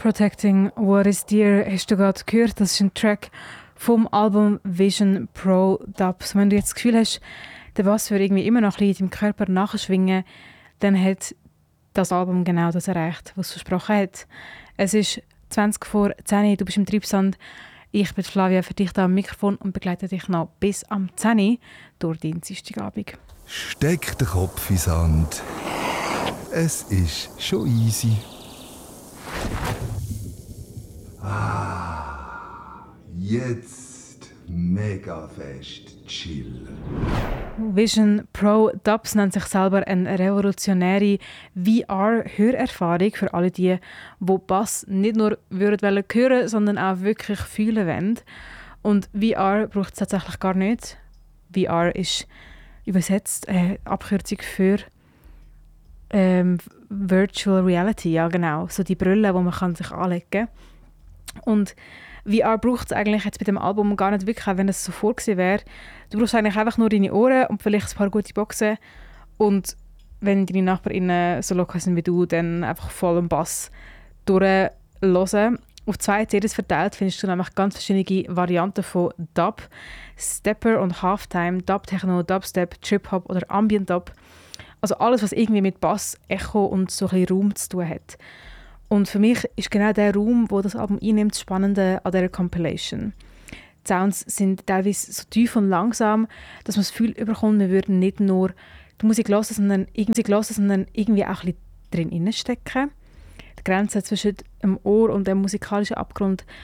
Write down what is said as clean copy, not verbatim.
Protecting What Is Dear hast du gerade gehört. Das ist ein Track vom Album Vision Pro Dubs. Wenn du jetzt das Gefühl hast, der Bass würde irgendwie immer noch ein bisschen in deinem Körper nachschwingen, dann hat das Album genau das erreicht, was es versprochen hat. Es ist 20 vor 10 Uhr, du bist im Treibsand. Ich bin Flavia, für dich da am Mikrofon und begleite dich noch bis am 10 Uhr durch deinen Dienstagabend. Steck den Kopf in den Sand. Es ist schon easy. Jetzt mega fest chillen. Vision Pro Dubs nennt sich selber eine revolutionäre VR-Hörerfahrung für alle die Bass nicht nur hören wollen, sondern auch wirklich fühlen wollen. Und VR braucht es tatsächlich gar nicht. VR ist übersetzt eine Abkürzung für Virtual Reality, ja genau, so die Brille, die man sich anlegen kann. Und VR braucht es eigentlich jetzt bei dem Album gar nicht wirklich, auch wenn es so vorgesehen wäre. Du brauchst eigentlich einfach nur deine Ohren und vielleicht ein paar gute Boxen. Und wenn deine NachbarInnen so locker sind wie du, dann einfach voll am Bass durchhören. Auf 2 CDs verteilt findest du nämlich ganz verschiedene Varianten von Dub, Stepper und Halftime, Dub Techno, Dubstep, Trip-Hop oder Ambient Dub. Also alles, was irgendwie mit Bass, Echo und so ein bisschen Raum zu tun hat. Und für mich ist genau der Raum, wo das Album einnimmt, das Spannende an dieser Compilation. Die Sounds sind teilweise so tief und langsam, dass man das Gefühl bekommt, wir würden nicht nur die Musik hören, sondern irgendwie auch ein bisschen drin stecken. Die Grenze zwischen dem Ohr und dem musikalischen Abgrund